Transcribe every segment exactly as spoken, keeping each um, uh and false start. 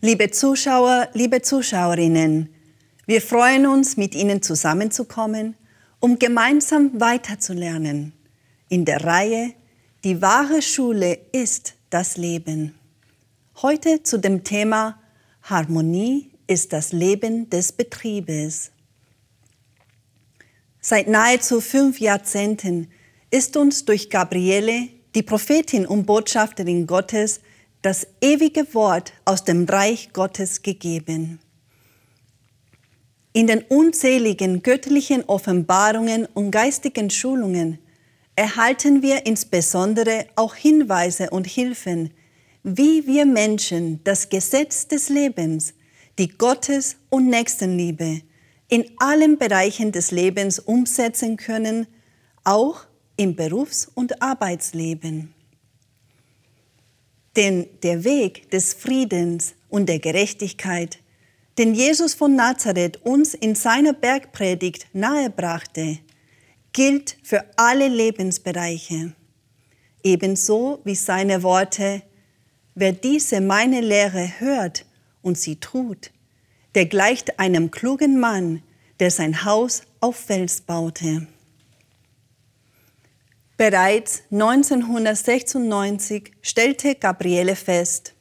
Liebe Zuschauer, liebe Zuschauerinnen, wir freuen uns, mit Ihnen zusammenzukommen, um gemeinsam weiterzulernen in der Reihe Die wahre Schule ist das Leben. Heute zu dem Thema Harmonie ist das Leben des Betriebes. Seit nahezu fünf Jahrzehnten ist uns durch Gabriele, die Prophetin und Botschafterin Gottes, das ewige Wort aus dem Reich Gottes gegeben. In den unzähligen göttlichen Offenbarungen und geistigen Schulungen erhalten wir insbesondere auch Hinweise und Hilfen, wie wir Menschen das Gesetz des Lebens, die Gottes- und Nächstenliebe in allen Bereichen des Lebens umsetzen können, auch im Berufs- und Arbeitsleben. Denn der Weg des Friedens und der Gerechtigkeit, den Jesus von Nazareth uns in seiner Bergpredigt nahebrachte, gilt für alle Lebensbereiche. Ebenso wie seine Worte: Wer diese meine Lehre hört und sie tut, der gleicht einem klugen Mann, der sein Haus auf Fels baute. Bereits neunzehnhundertsechsundneunzig stellte Gabriele fest: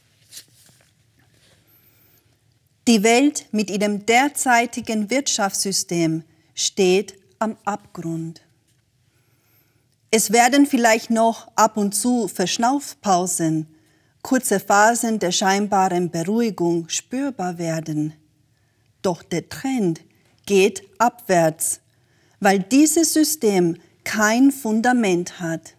Die Welt mit ihrem derzeitigen Wirtschaftssystem steht am Abgrund. Es werden vielleicht noch ab und zu Verschnaufpausen, kurze Phasen der scheinbaren Beruhigung spürbar werden. Doch der Trend geht abwärts, weil dieses System kein Fundament hat.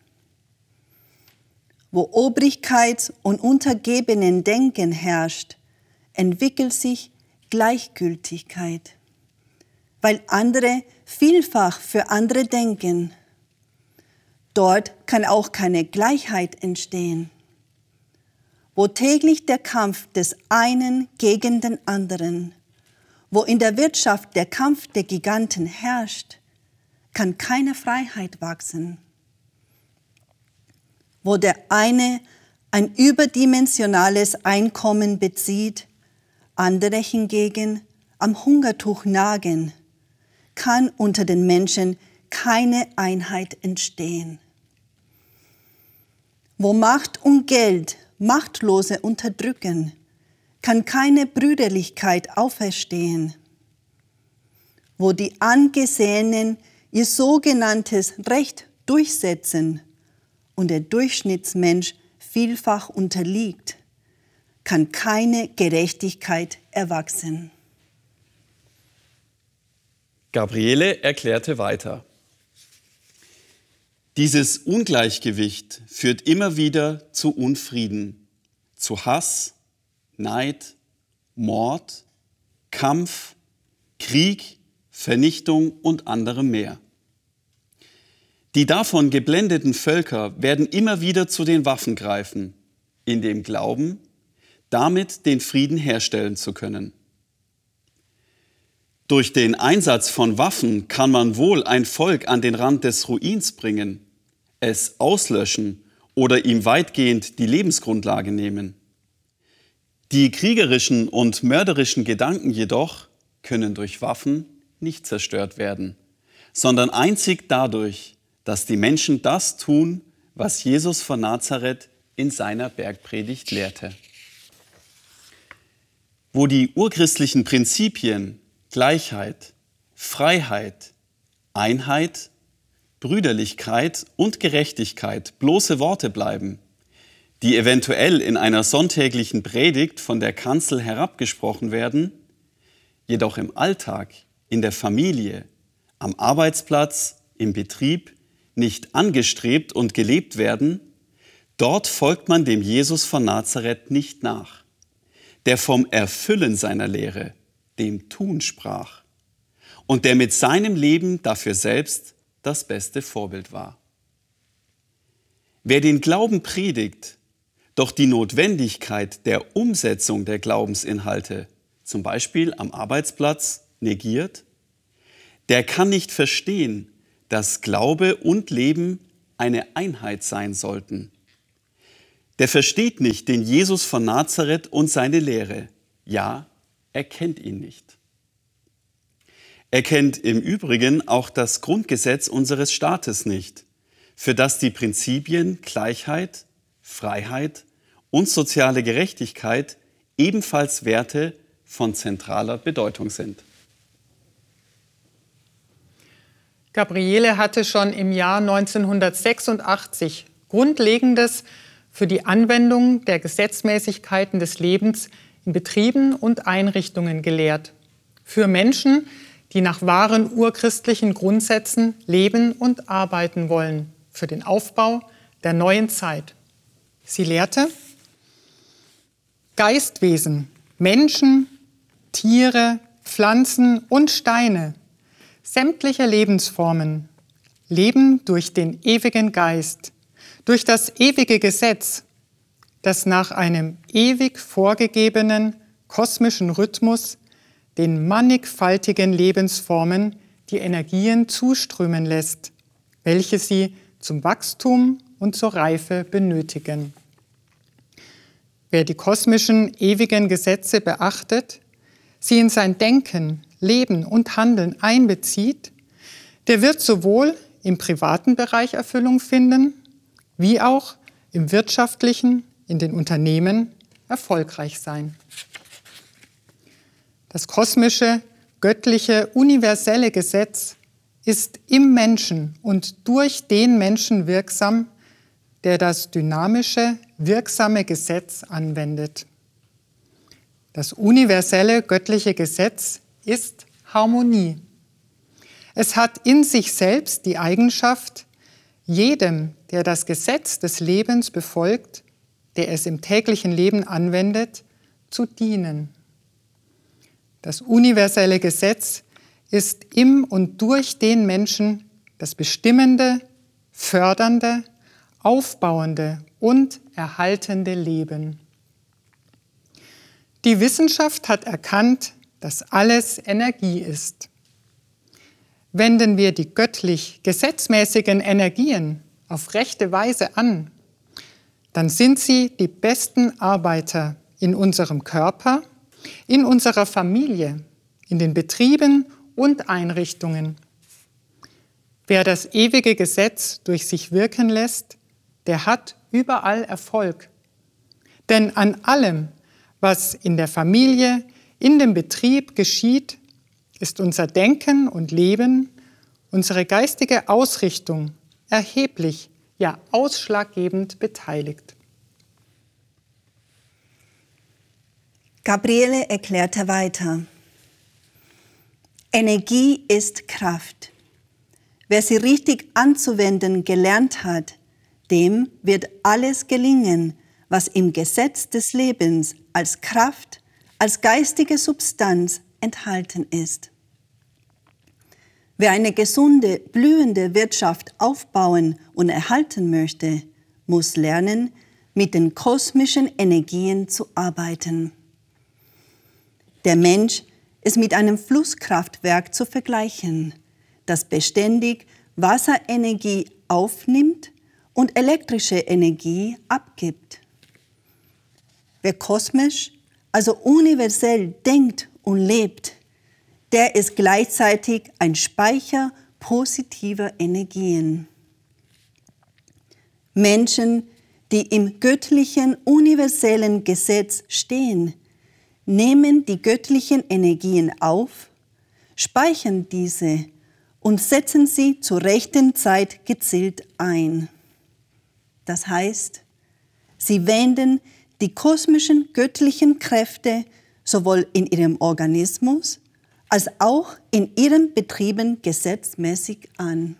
Wo Obrigkeits- und Untergebenendenken herrscht, entwickelt sich Gleichgültigkeit, weil andere vielfach für andere denken. Dort kann auch keine Gleichheit entstehen. Wo täglich der Kampf des einen gegen den anderen, wo in der Wirtschaft der Kampf der Giganten herrscht, kann keine Freiheit wachsen. Wo der eine ein überdimensionales Einkommen bezieht, andere hingegen am Hungertuch nagen, kann unter den Menschen keine Einheit entstehen. Wo Macht und Geld Machtlose unterdrücken, kann keine Brüderlichkeit auferstehen. Wo die Angesehenen ihr sogenanntes Recht durchsetzen und der Durchschnittsmensch vielfach unterliegt, kann keine Gerechtigkeit erwachsen. Gabriele erklärte weiter: Dieses Ungleichgewicht führt immer wieder zu Unfrieden, zu Hass, Neid, Mord, Kampf, Krieg, Vernichtung und anderem mehr. Die davon geblendeten Völker werden immer wieder zu den Waffen greifen, in dem Glauben, damit den Frieden herstellen zu können. Durch den Einsatz von Waffen kann man wohl ein Volk an den Rand des Ruins bringen, es auslöschen oder ihm weitgehend die Lebensgrundlage nehmen. Die kriegerischen und mörderischen Gedanken jedoch können durch Waffen nicht zerstört werden, sondern einzig dadurch, dass die Menschen das tun, was Jesus von Nazareth in seiner Bergpredigt lehrte. Wo die urchristlichen Prinzipien Gleichheit, Freiheit, Einheit, Brüderlichkeit und Gerechtigkeit bloße Worte bleiben, die eventuell in einer sonntäglichen Predigt von der Kanzel herabgesprochen werden, jedoch im Alltag, in der Familie, am Arbeitsplatz, im Betrieb nicht angestrebt und gelebt werden, dort folgt man dem Jesus von Nazareth nicht nach, der vom Erfüllen seiner Lehre, dem Tun sprach und der mit seinem Leben dafür selbst das beste Vorbild war. Wer den Glauben predigt, doch die Notwendigkeit der Umsetzung der Glaubensinhalte, zum Beispiel am Arbeitsplatz, negiert, der kann nicht verstehen, dass Glaube und Leben eine Einheit sein sollten. Der versteht nicht den Jesus von Nazareth und seine Lehre. Ja, er kennt ihn nicht. Er kennt im Übrigen auch das Grundgesetz unseres Staates nicht, für das die Prinzipien Gleichheit, Freiheit und soziale Gerechtigkeit ebenfalls Werte von zentraler Bedeutung sind. Gabriele hatte schon im Jahr neunzehnhundertsechsundachtzig Grundlegendes für die Anwendung der Gesetzmäßigkeiten des Lebens in Betrieben und Einrichtungen gelehrt. Für Menschen, die nach wahren urchristlichen Grundsätzen leben und arbeiten wollen, für den Aufbau der neuen Zeit. Sie lehrte: Geistwesen, Menschen, Tiere, Pflanzen und Steine, sämtliche Lebensformen leben durch den ewigen Geist, durch das ewige Gesetz, das nach einem ewig vorgegebenen kosmischen Rhythmus den mannigfaltigen Lebensformen die Energien zuströmen lässt, welche sie zum Wachstum und zur Reife benötigen. Wer die kosmischen ewigen Gesetze beachtet, sie in sein Denken, Leben und Handeln einbezieht, der wird sowohl im privaten Bereich Erfüllung finden, wie auch im wirtschaftlichen, in den Unternehmen erfolgreich sein. Das kosmische, göttliche, universelle Gesetz ist im Menschen und durch den Menschen wirksam, der das dynamische, wirksame Gesetz anwendet. Das universelle, göttliche Gesetz ist Harmonie. Es hat in sich selbst die Eigenschaft, jedem, der das Gesetz des Lebens befolgt, der es im täglichen Leben anwendet, zu dienen. Das universelle Gesetz ist im und durch den Menschen das bestimmende, fördernde, aufbauende und erhaltende Leben. Die Wissenschaft hat erkannt, dass alles Energie ist. Wenden wir die göttlich gesetzmäßigen Energien auf rechte Weise an, dann sind sie die besten Arbeiter in unserem Körper, in unserer Familie, in den Betrieben und Einrichtungen. Wer das ewige Gesetz durch sich wirken lässt, der hat überall Erfolg. Denn an allem, was in der Familie, in dem Betrieb geschieht, ist unser Denken und Leben, unsere geistige Ausrichtung erheblich, ja ausschlaggebend beteiligt. Gabriele erklärte weiter: Energie ist Kraft. Wer sie richtig anzuwenden gelernt hat, dem wird alles gelingen, was im Gesetz des Lebens als Kraft, als geistige Substanz enthalten ist. Wer eine gesunde, blühende Wirtschaft aufbauen und erhalten möchte, muss lernen, mit den kosmischen Energien zu arbeiten. Der Mensch ist mit einem Flusskraftwerk zu vergleichen, das beständig Wasserenergie aufnimmt und elektrische Energie abgibt. Wer kosmisch, also universell denkt und lebt, der ist gleichzeitig ein Speicher positiver Energien. Menschen, die im göttlichen, universellen Gesetz stehen, nehmen die göttlichen Energien auf, speichern diese und setzen sie zur rechten Zeit gezielt ein. Das heißt, sie wenden die kosmischen göttlichen Kräfte sowohl in ihrem Organismus als auch in ihren Betrieben gesetzmäßig an.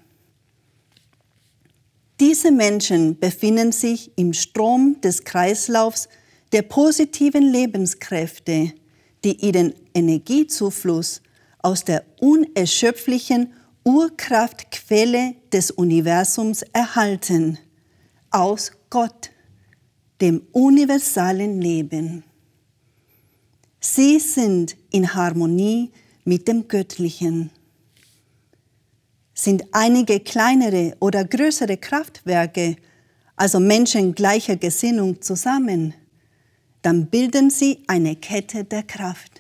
Diese Menschen befinden sich im Strom des Kreislaufs der positiven Lebenskräfte, die ihren Energiezufluss aus der unerschöpflichen Urkraftquelle des Universums erhalten, aus Gott, dem universalen Leben. Sie sind in Harmonie mit dem Göttlichen. Sind einige kleinere oder größere Kraftwerke also Menschen gleicher Gesinnung, zusammen, dann bilden sie eine Kette der Kraft.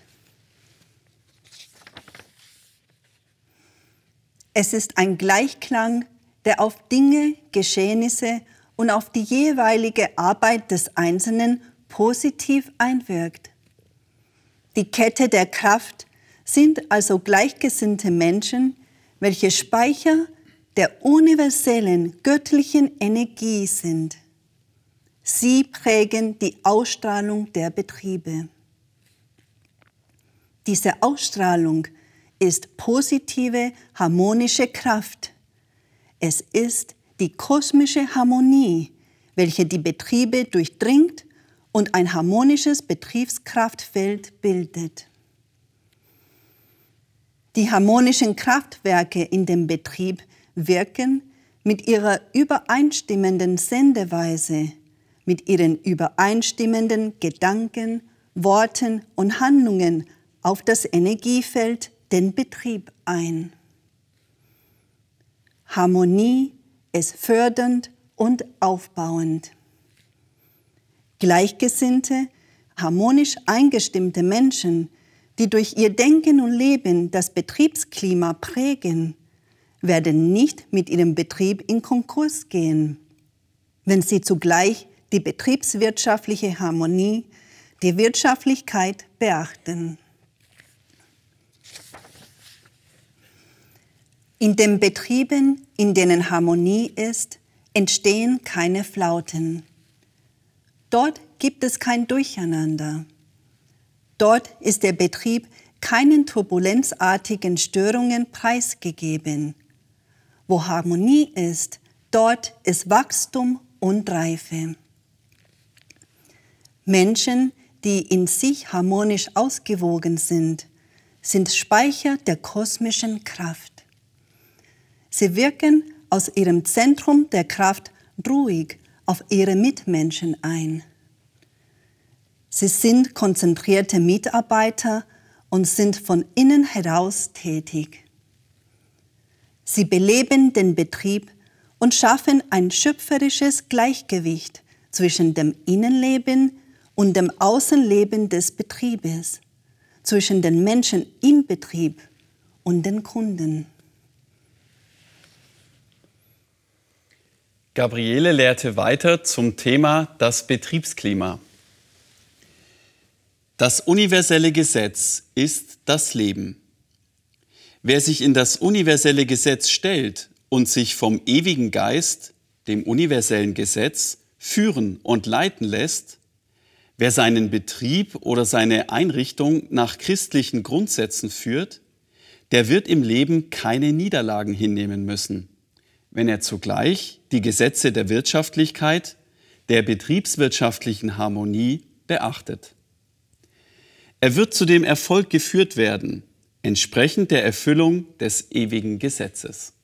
Es ist ein Gleichklang, der auf Dinge, Geschehnisse und auf die jeweilige Arbeit des Einzelnen positiv einwirkt. Die Kette der Kraft sind also gleichgesinnte Menschen, welche Speicher der universellen göttlichen Energie sind. Sie prägen die Ausstrahlung der Betriebe. Diese Ausstrahlung ist positive, harmonische Kraft. Es ist die kosmische Harmonie, welche die Betriebe durchdringt und ein harmonisches Betriebskraftfeld bildet. Die harmonischen Kraftwerke in dem Betrieb wirken mit ihrer übereinstimmenden Sendeweise, mit ihren übereinstimmenden Gedanken, Worten und Handlungen auf das Energiefeld, den Betrieb ein. Harmonie ist fördernd und aufbauend. Gleichgesinnte, harmonisch eingestimmte Menschen, die durch ihr Denken und Leben das Betriebsklima prägen, werden nicht mit ihrem Betrieb in Konkurs gehen, wenn sie zugleich die betriebswirtschaftliche Harmonie, die Wirtschaftlichkeit beachten. In den Betrieben, in denen Harmonie ist, entstehen keine Flauten. Dort gibt es kein Durcheinander. Dort ist der Betrieb keinen turbulenzartigen Störungen preisgegeben. Wo Harmonie ist, dort ist Wachstum und Reife. Menschen, die in sich harmonisch ausgewogen sind, sind Speicher der kosmischen Kraft. Sie wirken aus ihrem Zentrum der Kraft ruhig auf ihre Mitmenschen ein. Sie sind konzentrierte Mitarbeiter und sind von innen heraus tätig. Sie beleben den Betrieb und schaffen ein schöpferisches Gleichgewicht zwischen dem Innenleben und dem Außenleben des Betriebes, zwischen den Menschen im Betrieb und den Kunden. Gabriele lehrte weiter zum Thema das Betriebsklima. Das universelle Gesetz ist das Leben. Wer sich in das universelle Gesetz stellt und sich vom ewigen Geist, dem universellen Gesetz, führen und leiten lässt, wer seinen Betrieb oder seine Einrichtung nach christlichen Grundsätzen führt, der wird im Leben keine Niederlagen hinnehmen müssen, wenn er zugleich die Gesetze der Wirtschaftlichkeit, der betriebswirtschaftlichen Harmonie beachtet. Er wird zu dem Erfolg geführt werden, entsprechend der Erfüllung des ewigen Gesetzes.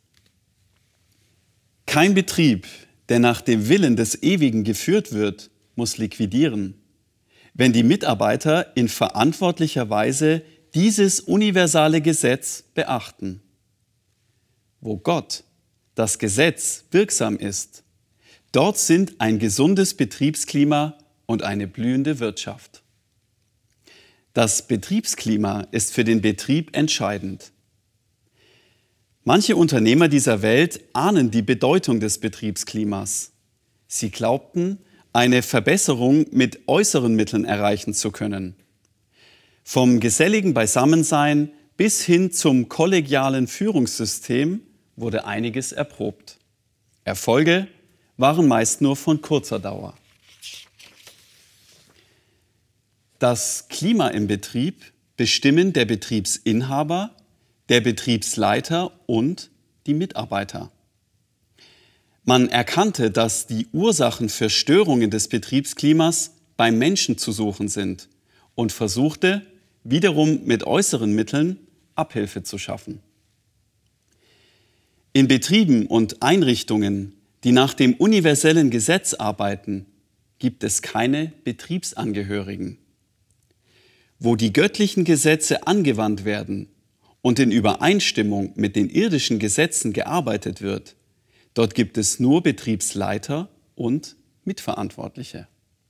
Kein Betrieb, der nach dem Willen des Ewigen geführt wird, muss liquidieren, wenn die Mitarbeiter in verantwortlicher Weise dieses universale Gesetz beachten. Wo Gott, das Gesetz, wirksam ist, dort sind ein gesundes Betriebsklima und eine blühende Wirtschaft. Das Betriebsklima ist für den Betrieb entscheidend. Manche Unternehmer dieser Welt ahnen die Bedeutung des Betriebsklimas. Sie glaubten, eine Verbesserung mit äußeren Mitteln erreichen zu können. Vom geselligen Beisammensein bis hin zum kollegialen Führungssystem wurde einiges erprobt. Erfolge waren meist nur von kurzer Dauer. Das Klima im Betrieb bestimmen der Betriebsinhaber, der Betriebsleiter und die Mitarbeiter. Man erkannte, dass die Ursachen für Störungen des Betriebsklimas beim Menschen zu suchen sind und versuchte, wiederum mit äußeren Mitteln Abhilfe zu schaffen. In Betrieben und Einrichtungen, die nach dem universellen Gesetz arbeiten, gibt es keine Betriebsangehörigen. Wo die göttlichen Gesetze angewandt werden und in Übereinstimmung mit den irdischen Gesetzen gearbeitet wird, dort gibt es nur Betriebsleiter und Mitverantwortliche.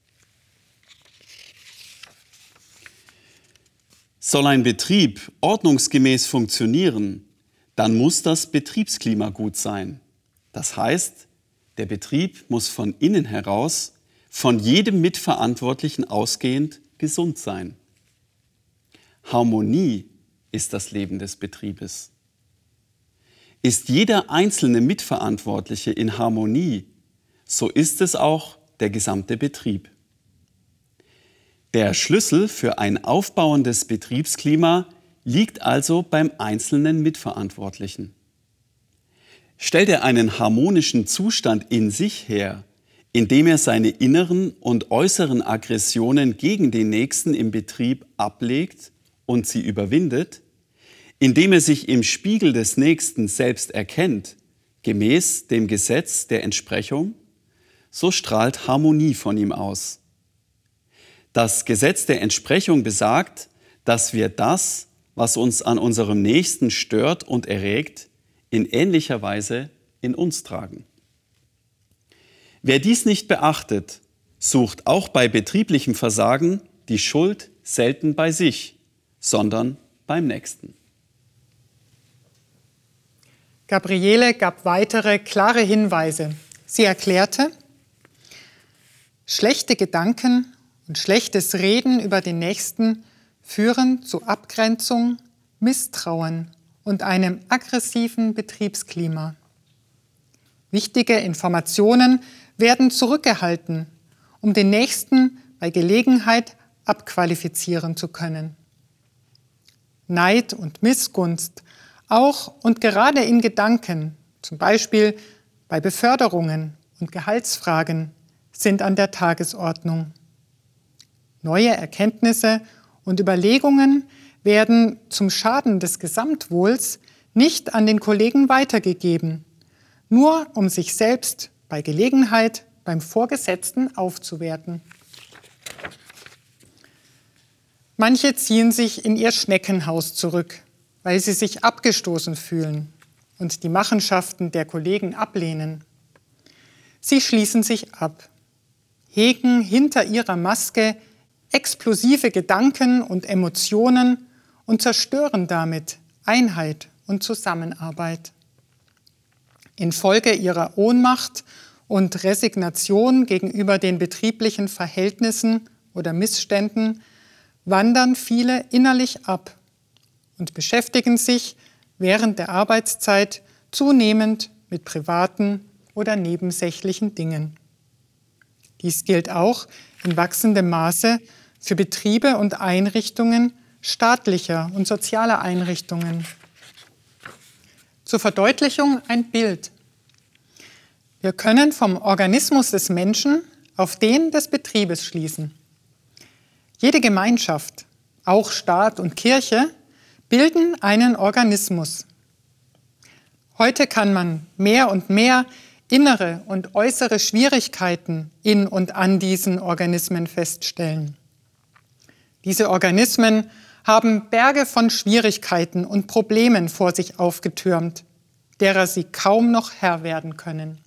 Soll ein Betrieb ordnungsgemäß funktionieren, dann muss das Betriebsklima gut sein. Das heißt, der Betrieb muss von innen heraus, von jedem Mitverantwortlichen ausgehend, gesund sein. Harmonie ist das Leben des Betriebes. Ist jeder einzelne Mitverantwortliche in Harmonie, so ist es auch der gesamte Betrieb. Der Schlüssel für ein aufbauendes Betriebsklima liegt also beim einzelnen Mitverantwortlichen. Stellt er einen harmonischen Zustand in sich her, indem er seine inneren und äußeren Aggressionen gegen den Nächsten im Betrieb ablegt und sie überwindet, indem er sich im Spiegel des Nächsten selbst erkennt, gemäß dem Gesetz der Entsprechung, so strahlt Harmonie von ihm aus. Das Gesetz der Entsprechung besagt, dass wir das, was uns an unserem Nächsten stört und erregt, in ähnlicher Weise in uns tragen. Wer dies nicht beachtet, sucht auch bei betrieblichem Versagen die Schuld selten bei sich, sondern beim Nächsten. Gabriele gab weitere klare Hinweise. Sie erklärte, schlechte Gedanken und schlechtes Reden über den Nächsten führen zu Abgrenzung, Misstrauen und einem aggressiven Betriebsklima. Wichtige Informationen werden zurückgehalten, um den Nächsten bei Gelegenheit abqualifizieren zu können. Neid und Missgunst, auch und gerade in Gedanken, zum Beispiel bei Beförderungen und Gehaltsfragen, sind an der Tagesordnung. Neue Erkenntnisse und Überlegungen werden zum Schaden des Gesamtwohls nicht an den Kollegen weitergegeben, nur um sich selbst bei Gelegenheit beim Vorgesetzten aufzuwerten. Manche ziehen sich in ihr Schneckenhaus zurück, weil sie sich abgestoßen fühlen und die Machenschaften der Kollegen ablehnen. Sie schließen sich ab, hegen hinter ihrer Maske explosive Gedanken und Emotionen und zerstören damit Einheit und Zusammenarbeit. Infolge ihrer Ohnmacht und Resignation gegenüber den betrieblichen Verhältnissen oder Missständen wandern viele innerlich ab und beschäftigen sich während der Arbeitszeit zunehmend mit privaten oder nebensächlichen Dingen. Dies gilt auch in wachsendem Maße für Betriebe und Einrichtungen staatlicher und sozialer Einrichtungen. Zur Verdeutlichung ein Bild. Wir können vom Organismus des Menschen auf den des Betriebes schließen. Jede Gemeinschaft, auch Staat und Kirche, bilden einen Organismus. Heute kann man mehr und mehr innere und äußere Schwierigkeiten in und an diesen Organismen feststellen. Diese Organismen haben Berge von Schwierigkeiten und Problemen vor sich aufgetürmt, derer sie kaum noch Herr werden können.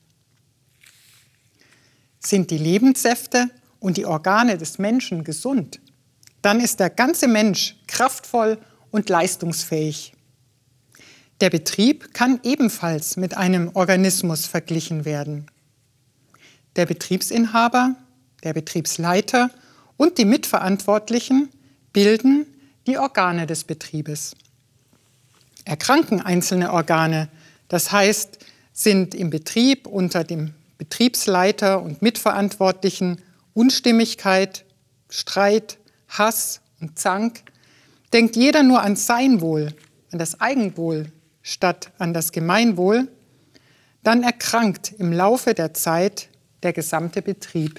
Sind die Lebenssäfte und die Organe des Menschen gesund, dann ist der ganze Mensch kraftvoll und leistungsfähig. Der Betrieb kann ebenfalls mit einem Organismus verglichen werden. Der Betriebsinhaber, der Betriebsleiter und die Mitverantwortlichen bilden die Organe des Betriebes. Erkranken einzelne Organe, das heißt, sind im Betrieb unter dem Betriebsleiter und Mitverantwortlichen Unstimmigkeit, Streit, Hass und Zank, denkt jeder nur an sein Wohl, an das Eigenwohl statt an das Gemeinwohl, dann erkrankt im Laufe der Zeit der gesamte Betrieb.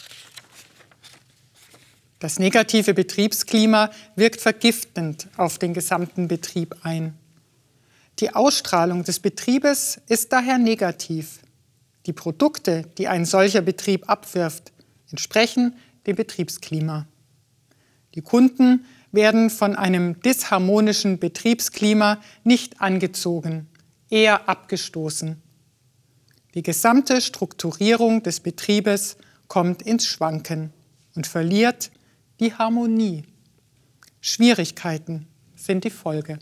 Das negative Betriebsklima wirkt vergiftend auf den gesamten Betrieb ein. Die Ausstrahlung des Betriebes ist daher negativ. Die Produkte, die ein solcher Betrieb abwirft, entsprechen dem Betriebsklima. Die Kunden werden von einem disharmonischen Betriebsklima nicht angezogen, eher abgestoßen. Die gesamte Strukturierung des Betriebes kommt ins Schwanken und verliert die Harmonie. Schwierigkeiten sind die Folge.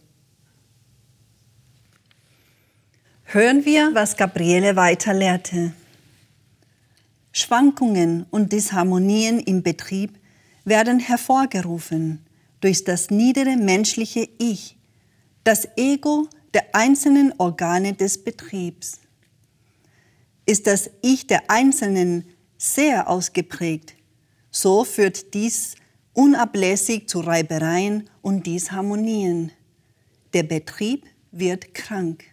Hören wir, was Gabriele weiter lehrte. Schwankungen und Disharmonien im Betrieb werden hervorgerufen durch das niedere menschliche Ich, das Ego der einzelnen Organe des Betriebs. Ist das Ich der Einzelnen sehr ausgeprägt, so führt dies unablässig zu Reibereien und Disharmonien. Der Betrieb wird krank.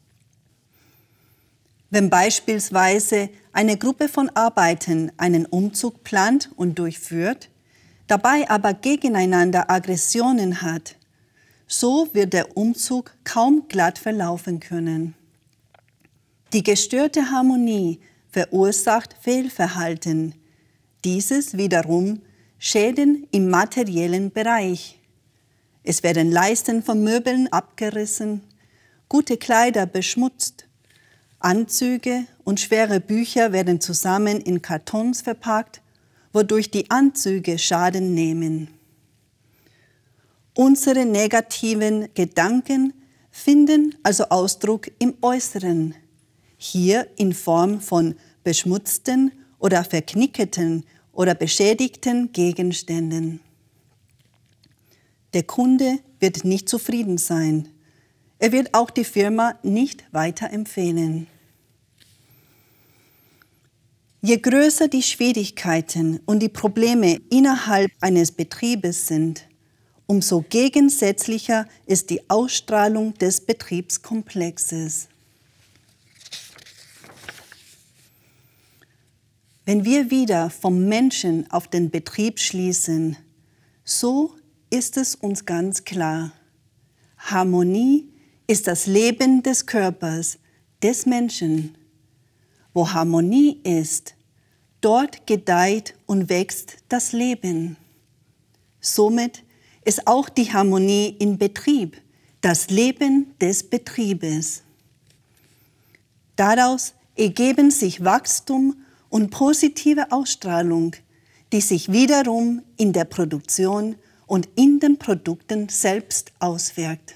Wenn beispielsweise eine Gruppe von Arbeitern einen Umzug plant und durchführt, dabei aber gegeneinander Aggressionen hat, so wird der Umzug kaum glatt verlaufen können. Die gestörte Harmonie verursacht Fehlverhalten. Dieses wiederum Schäden im materiellen Bereich. Es werden Leisten von Möbeln abgerissen, gute Kleider beschmutzt, Anzüge und schwere Bücher werden zusammen in Kartons verpackt, wodurch die Anzüge Schaden nehmen. Unsere negativen Gedanken finden also Ausdruck im Äußeren, hier in Form von beschmutzten oder verknickerten oder beschädigten Gegenständen. Der Kunde wird nicht zufrieden sein. Er wird auch die Firma nicht weiterempfehlen. Je größer die Schwierigkeiten und die Probleme innerhalb eines Betriebes sind, umso gegensätzlicher ist die Ausstrahlung des Betriebskomplexes. Wenn wir wieder vom Menschen auf den Betrieb schließen, so ist es uns ganz klar. Harmonie ist das Leben des Körpers, des Menschen. Wo Harmonie ist, dort gedeiht und wächst das Leben. Somit ist auch die Harmonie im Betrieb das Leben des Betriebes. Daraus ergeben sich Wachstum und positive Ausstrahlung, die sich wiederum in der Produktion und in den Produkten selbst auswirkt.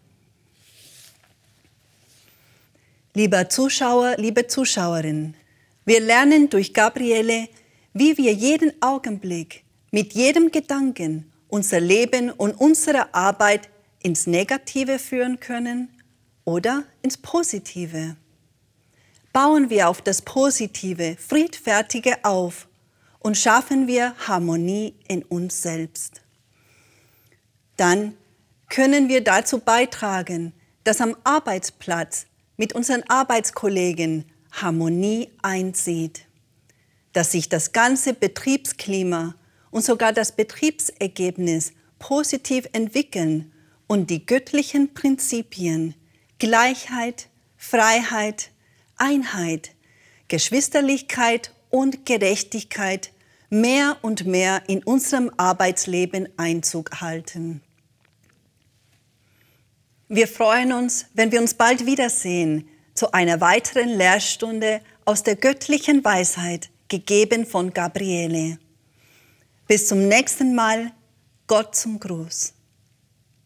Lieber Zuschauer, liebe Zuschauerin, wir lernen durch Gabriele, wie wir jeden Augenblick mit jedem Gedanken unser Leben und unsere Arbeit ins Negative führen können oder ins Positive. Bauen wir auf das Positive, Friedfertige auf und schaffen wir Harmonie in uns selbst. Dann können wir dazu beitragen, dass am Arbeitsplatz mit unseren Arbeitskollegen Harmonie einzieht, dass sich das ganze Betriebsklima und sogar das Betriebsergebnis positiv entwickeln und die göttlichen Prinzipien Gleichheit, Freiheit, Einheit, Geschwisterlichkeit und Gerechtigkeit mehr und mehr in unserem Arbeitsleben Einzug halten. Wir freuen uns, wenn wir uns bald wiedersehen zu einer weiteren Lehrstunde aus der göttlichen Weisheit, gegeben von Gabriele. Bis zum nächsten Mal, Gott zum Gruß.